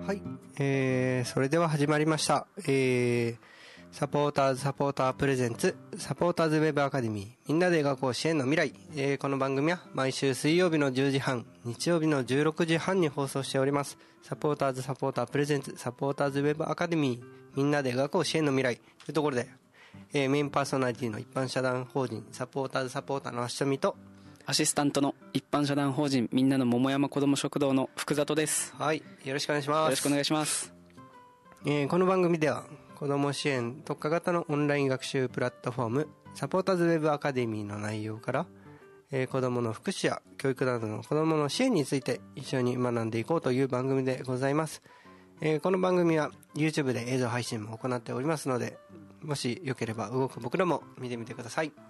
はい、それでは始まりました。サポータープレゼンツサポーターズウェブアカデミーみんなで学校支援の未来、この番組は毎週水曜日の10時半日曜日の16時半に放送しております。サポータープレゼンツサポーターズウェブアカデミーみんなで学校支援の未来というところで、メインパーソナリティの一般社団法人サポーターの足富とアシスタントの一般社団法人みんなの桃山子ども食堂の福里です。 はい、よろしくお願いします。 よろしくお願いします。 この番組では子ども支援特化型のオンライン学習プラットフォームサポーターズウェブアカデミーの内容から、子どもの福祉や教育などの子どもの支援について一緒に学んでいこうという番組でございます。この番組は YouTube で映像配信も行っておりますので、もしよければ動く僕らも見てみてください。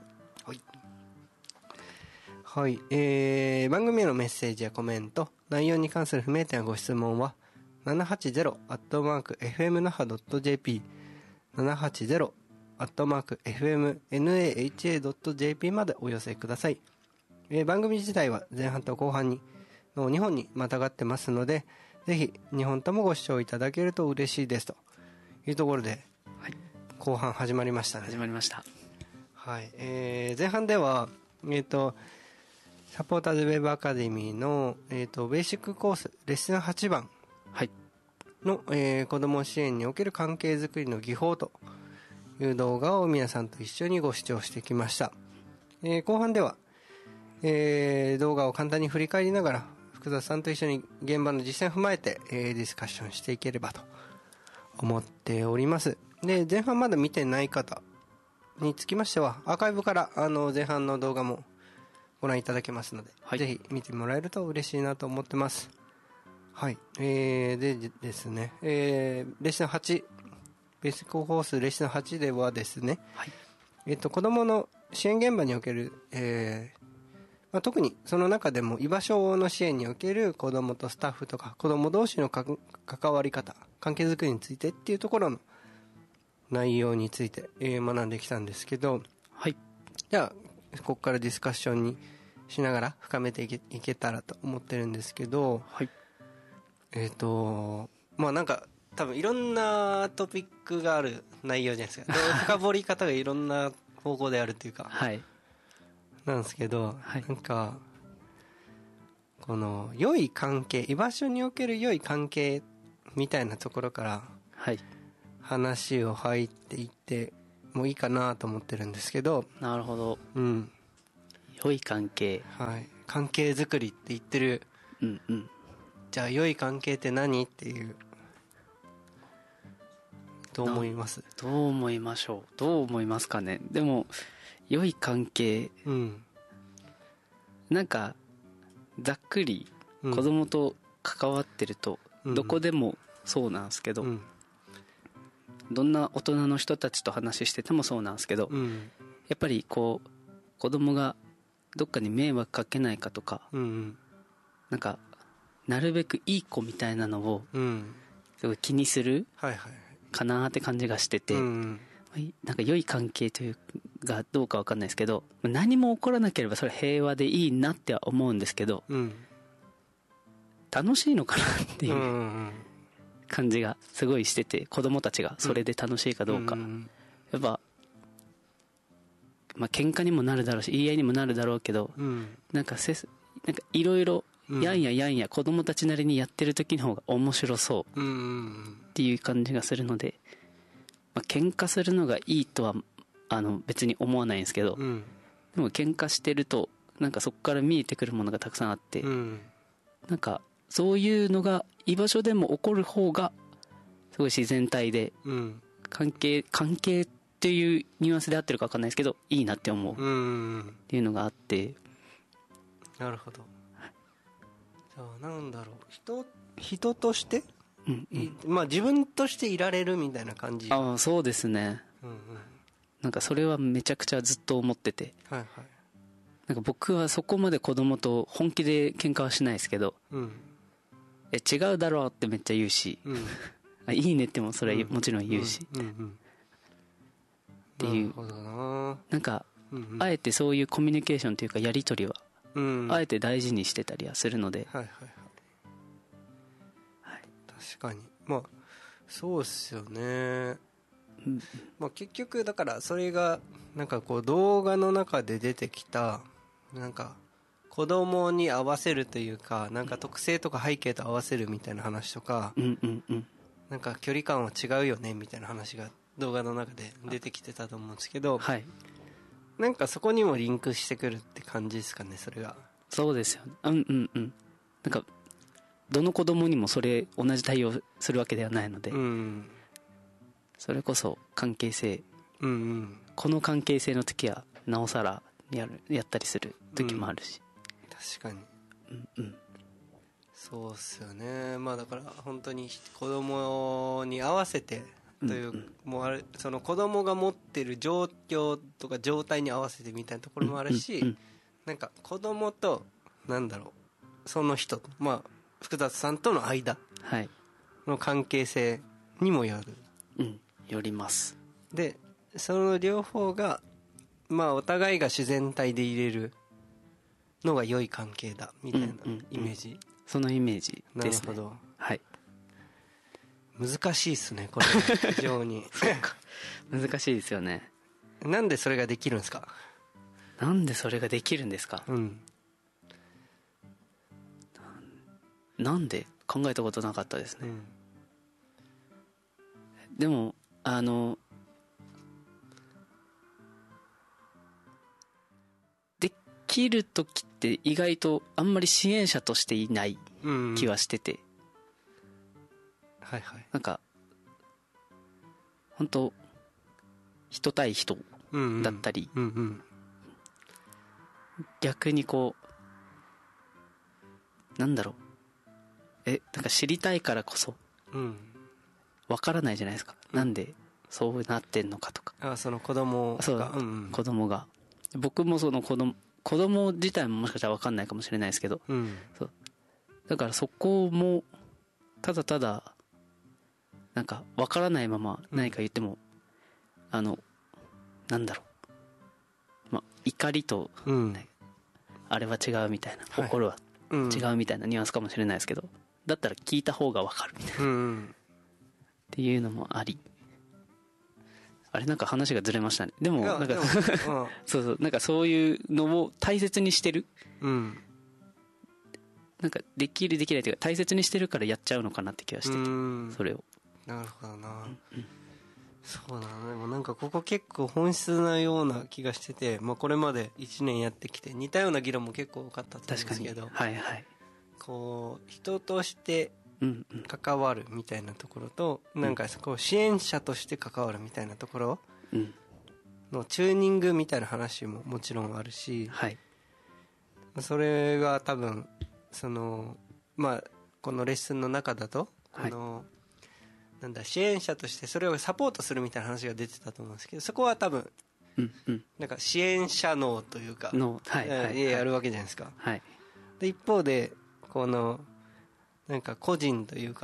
はい、番組へのメッセージやコメント、内容に関する不明点やご質問は 780@fmnaha.jp 780@fmnaha.jp までお寄せください。番組自体は前半と後半の2本にまたがってますので、ぜひ2本ともご視聴いただけると嬉しいですというところで、 はい、 後半始まりましたね。 始まりました。 はい、前半ではサポーターズウェブアカデミーの、ベーシックコースレッスン8番の、子ども支援における関係づくりの技法という動画を皆さんと一緒にご視聴してきました。後半では、動画を簡単に振り返りながら福田さんと一緒に現場の実践を踏まえて、ディスカッションしていければと思っております。で、前半まだ見てない方につきましてはアーカイブから前半の動画もご覧いただけますので、はい、ぜひ見てもらえると嬉しいなと思ってます。はい、でですね、レッスン8ベーシックコースレッスン8ではですね、はい、子どもの支援現場における、特にその中でも居場所の支援における子どもとスタッフとか子ども同士の関わり方関係づくりについてっていうところの内容について、学んできたんですけど、はい、じゃあここからディスカッションにしながら深めていけたらと思ってるんですけど、はい、なんか多分いろんなトピックがある内容じゃないですか。深掘り方がいろんな方向であるっていうか、はい、なんですけど、はい、なんかこの良い関係、居場所における良い関係みたいなところから、はい、話を入っていってもういいかなと思ってるんですけど。 なるほど。うん。良い関係。 はい。関係づくりって言ってる。うんうん。じゃあ良い関係って何っていう。どう思います？ どう思いましょう。どう思いますかね。でも良い関係。うん。なんかざっくり子供と関わってると、どこでもそうなんですけど。うんどんな大人の人たちと話しててもそうなんですけど、うん、やっぱりこう子供がどっかに迷惑かけないかとか、うんうん、なんかなるべくいい子みたいなのをすごい気にするかなって感じがしてて、うんうん、なんか良い関係というがどうか分かんないですけど、何も起こらなければそれ平和でいいなっては思うんですけど、うん、楽しいのかなっていう、うんうん感じがすごいしてて、子供たちがそれで楽しいかどうか、やっぱ喧嘩にもなるだろうし言い合いにもなるだろうけど、なんかいろいろやんや子供たちなりにやってる時の方が面白そうっていう感じがするので、喧嘩するのがいいとは別に思わないんですけど、でも喧嘩してるとなんかそこから見えてくるものがたくさんあって、なんかそういうのが居場所でも起こる方がすごい自然体で、関係っていうニュアンスで合ってるか分かんないですけどいいなって思うっていうのがあって、 なるほど。じゃあなんだろう、人として、自分としていられるみたいな感じ。 ああそうですね、なんかそれはめちゃくちゃずっと思ってて、はいはい、なんか僕はそこまで子供と本気で喧嘩はしないですけど、違うだろうってめっちゃ言うし、いいねってもそれはもちろん言うし、っていう、なんかあえてそういうコミュニケーションというかやり取りはあえて大事にしてたりはするので、 確かにまあそうっすよね、まあ、結局だからそれがなんかこう動画の中で出てきたなんか子供に合わせるというかなんか特性とか背景と合わせるみたいな話とか、なんか距離感は違うよねみたいな話が動画の中で出てきてたと思うんですけど、はい、なんかそこにもリンクしてくるって感じですかね、それが。 そうですよね。なんかどの子供にもそれ同じ対応するわけではないので、それこそ関係性、この関係性の時はなおさらやったりする時もあるし、 確かに、そうっすよね。まあだから本当に子供に合わせてという、もうあれその子供が持ってる状況とか状態に合わせてみたいなところもあるし、なんか子供となんだろうその人、まあ福田さんとの間の関係性にもよる、 よります。 でその両方がまあお互いが自然体で入れるのが良い関係だみたいなイメージ、 そのイメージですね。 なるほど、 はい。 難しいっすねこれ非常に難しいですよね。 なんでそれができるんですか。 なんでそれができるんですか。なんで考えたことなかったですね、でもできる時って意外とあんまり支援者としていない気はしてて、なんか本当人対人だったり、逆にこうなんだろう、なんか知りたいからこそわからないじゃないですか、なんでそうなってんのかとか。 その子供が、 そう、子供が、僕もその子供自体ももしかしたらわかんないかもしれないですけど、そうだからそこもただただなんかわからないまま何か言っても、なんだろう、怒りと、あれは違うみたいな、心は違うみたいなニュアンスかもしれないですけど、だったら聞いた方がわかるみたいな、っていうのもあり、あれなんか話がずれましたね。でもなんかそうなんかそういうのを大切にしてる、なんかできるできないというか大切にしてるからやっちゃうのかなって気がしてて、それを。 なるほどな、そうだね。でもなんかここ結構本質なような気がしてて、これまで1年やってきて似たような議論も結構多かったと思うんですけど、こう人として関わるみたいなところと、なんかこう支援者として関わるみたいなところのチューニングみたいな話ももちろんあるし、それが多分そのこのレッスンの中だとこのなんだ支援者としてそれをサポートするみたいな話が出てたと思うんですけど、そこは多分なんか支援者脳というかやるわけじゃないですか。で一方でこのなんか個人というか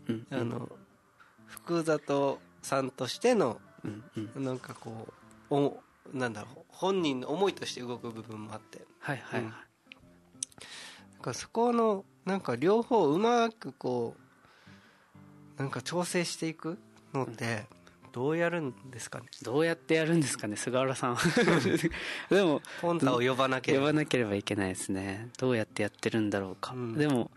福里さんとしてのなんかこうなんだろう、本人の思いとして動く部分もあって、なんかそこのなんか両方うまくこうなんか調整していくのってどうやるんですかね。 どうやってやるんですかね、菅原さんでもポンタを呼ばなければいけないですね。どうやってやってるんだろうか、でも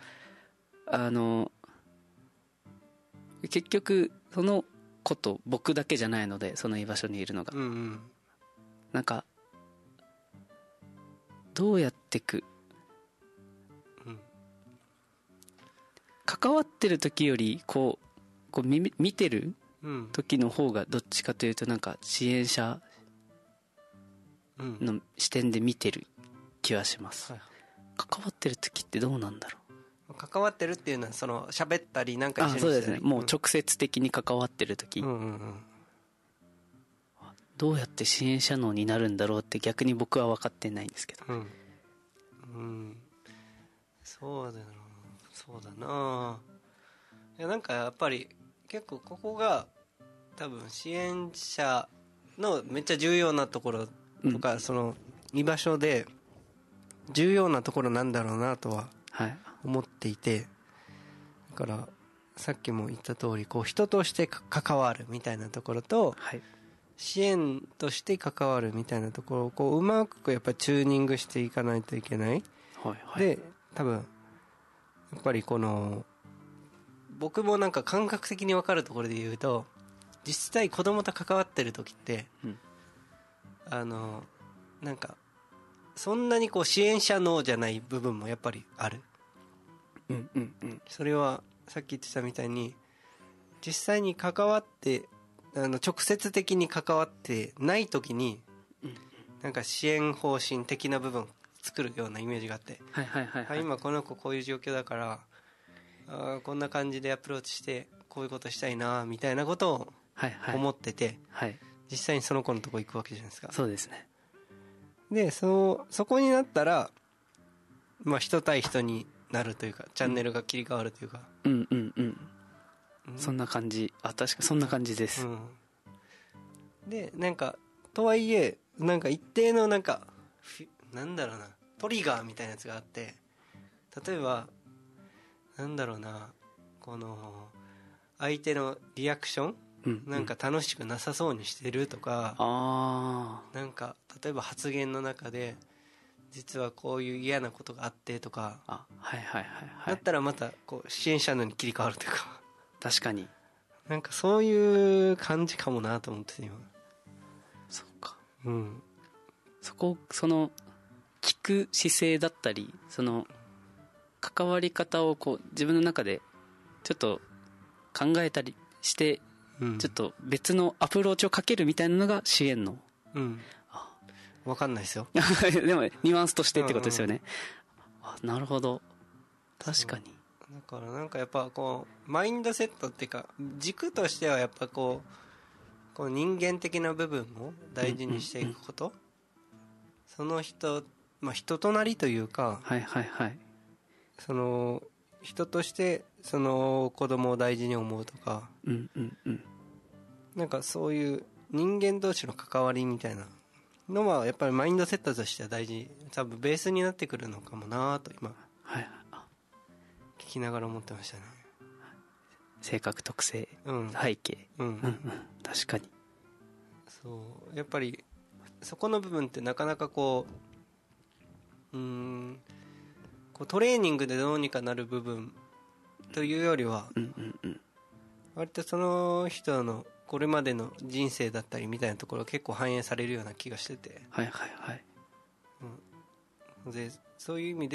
結局その子と僕だけじゃないので、その居場所にいるのが、なんかどうやってく、関わってる時よりこう見てる時の方がどっちかというとなんか支援者の視点で見てる気はします、関わってる時ってどうなんだろう。 関わってるっていうのはその喋ったりなんか一緒にしてそうですね、もう直接的に関わってる時、どうやって支援者脳になるんだろうって逆に僕は分かってないんですけど、 そうだな。いやなんかやっぱり結構ここが多分支援者のめっちゃ重要なところとか、その居場所で重要なところなんだろうなとは思っていて、だからさっきも言った通りこう人として関わるみたいなところと、はい、支援として関わるみたいなところをこううまくやっぱりチューニングしていかないといけない、はいはい、で多分やっぱりこの僕もなんか感覚的に分かるところで言うと実際子供と関わってる時って、うん、なんかそんなにこう支援者脳じゃない部分もやっぱりある、うんうんうん、それはさっき言ってたみたいに実際に関わって直接的に関わってない時に、うん、なんか支援方針的な部分作るようなイメージがあって、はいはいはいはい、今この子こういう状況だからこんな感じでアプローチしてこういうことしたいなみたいなことを思ってて、はいはい、実際にその子のとこ行くわけじゃないですか。 そうですね。 でそこになったら、まあ、人対人になるというかチャンネルが切り替わるというか、 うんうんうん、うん、そんな感じ。確かそんな感じです、うん、 でなんかとはいえなんか一定のなんかなんだろうなトリガーみたいなやつがあって、例えばなんだろうなこの相手のリアクション、うんうん、なんか楽しくなさそうにしてるとか、なんか例えば発言の中で実はこういう嫌なことがあってとか、はいはいはいはい、だったらまたこう支援者のに切り替わるというか、 確かになんかそういう感じかもなと思って今。 そうか、うん、その聞く姿勢だったりその関わり方をこう自分の中でちょっと考えたりして、うん、ちょっと別のアプローチをかけるみたいなのが支援の、うん、 分かんないですよでもニュアンスとしてってことですよね、うんうん、なるほど、確かに。 だからなんかやっぱこうマインドセットっていうか軸としてはやっぱこう人間的な部分も大事にしていくこと、うんうんうん、その人、まあ、人となりというか、はいはいはい、その人としてその子供を大事に思うとか、うんうんうん、なんかそういう人間同士の関わりみたいなのはやっぱりマインドセットとしては大事、多分ベースになってくるのかもなと今、はい、聞きながら思ってましたね。 性格特性、うん、背景、うんうんうん、確かにそうやっぱりそこの部分ってなかなかこうトレーニングでどうにかなる部分というよりは、うんうんうん、割とその人のこれまでの人生だったりみたいなところが結構反映されるような気がしてて、はいはいはい、うん、でそういう意味で